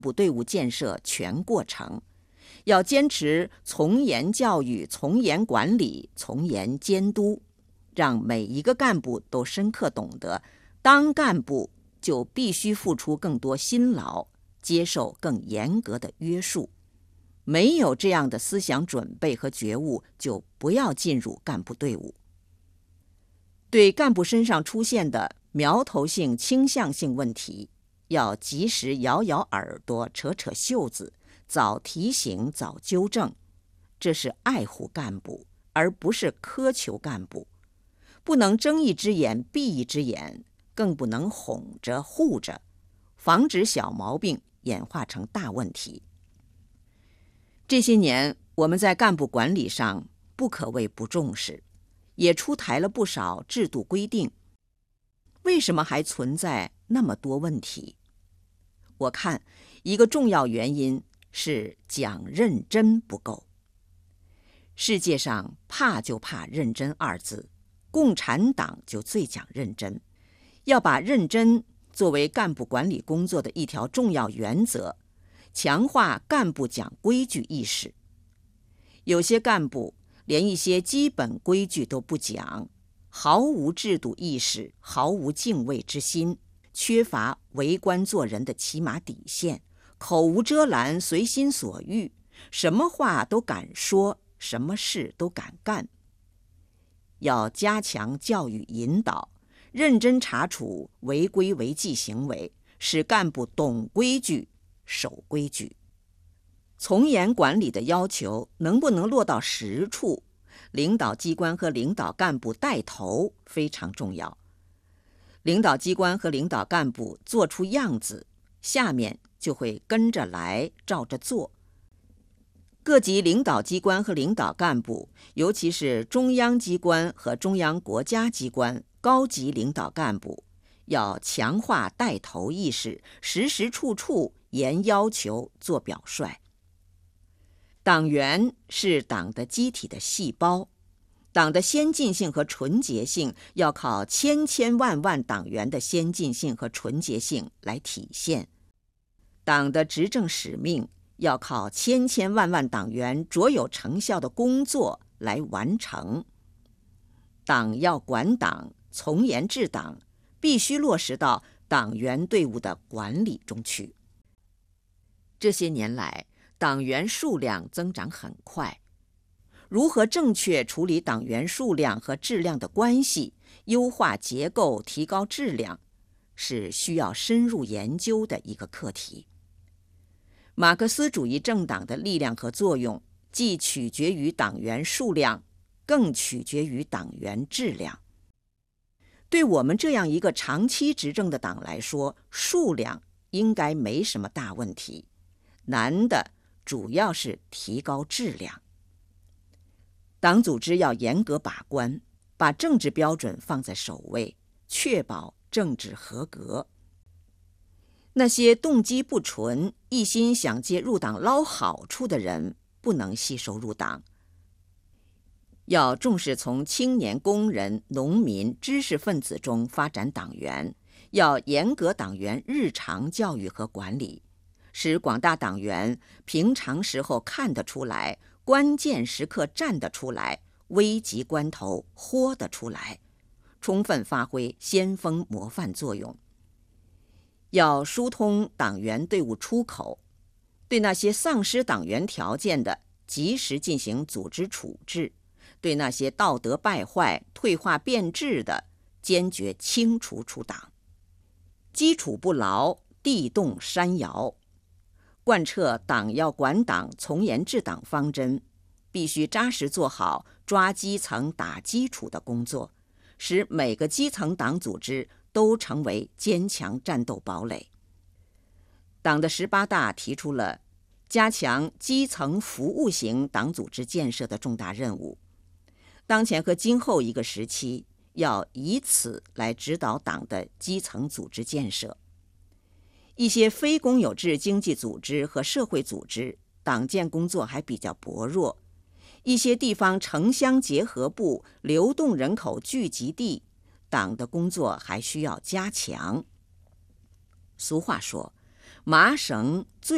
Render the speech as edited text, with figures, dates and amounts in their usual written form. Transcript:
部队伍建设全过程，要坚持从严教育、从严管理、从严监督，让每一个干部都深刻懂得，当干部就必须付出更多辛劳，接受更严格的约束。没有这样的思想准备和觉悟，就不要进入干部队伍。对干部身上出现的苗头性、倾向性问题，要及时摇摇耳朵、扯扯袖子，早提醒、早纠正。这是爱护干部，而不是苛求干部。不能睁一只眼闭一只眼，更不能哄着护着，防止小毛病演化成大问题。这些年，我们在干部管理上不可谓不重视，也出台了不少制度规定。为什么还存在那么多问题？我看一个重要原因是讲认真不够。世界上怕就怕认真二字，共产党就最讲认真，要把认真作为干部管理工作的一条重要原则，强化干部讲规矩意识。有些干部连一些基本规矩都不讲，毫无制度意识，毫无敬畏之心，缺乏为官做人的起码底线，口无遮拦，随心所欲，什么话都敢说，什么事都敢干。要加强教育引导，认真查处违规违纪行为，使干部懂规矩、守规矩。从严管理的要求能不能落到实处，领导机关和领导干部带头非常重要。领导机关和领导干部做出样子，下面就会跟着来，照着做。各级领导机关和领导干部，尤其是中央机关和中央国家机关高级领导干部，要强化带头意识，时时处处严要求，做表率。党员是党的机体的细胞，党的先进性和纯洁性要靠千千万万党员的先进性和纯洁性来体现。党的执政使命要靠千千万万党员卓有成效的工作来完成。党要管党，从严治党，必须落实到党员队伍的管理中去。这些年来，党员数量增长很快，如何正确处理党员数量和质量的关系，优化结构，提高质量，是需要深入研究的一个课题。马克思主义政党的力量和作用，既取决于党员数量，更取决于党员质量。对我们这样一个长期执政的党来说，数量应该没什么大问题，难的主要是提高质量。党组织要严格把关，把政治标准放在首位，确保政治合格。那些动机不纯、一心想借入党捞好处的人，不能吸收入党。要重视从青年、工人、农民、知识分子中发展党员，要严格党员日常教育和管理，使广大党员平常时候看得出来，关键时刻站得出来，危急关头豁得出来，充分发挥先锋模范作用。要疏通党员队伍出口，对那些丧失党员条件的，及时进行组织处置；对那些道德败坏、退化变质的，坚决清除出党。基础不牢，地动山摇。贯彻党要管党、从严治党方针，必须扎实做好抓基层、打基础的工作，使每个基层党组织都成为坚强战斗堡垒。党的18大提出了加强基层服务型党组织建设的重大任务，当前和今后一个时期要以此来指导党的基层组织建设。一些非公有制经济组织和社会组织党建工作还比较薄弱，一些地方城乡结合部、流动人口聚集地，党的工作还需要加强。俗话说，麻绳最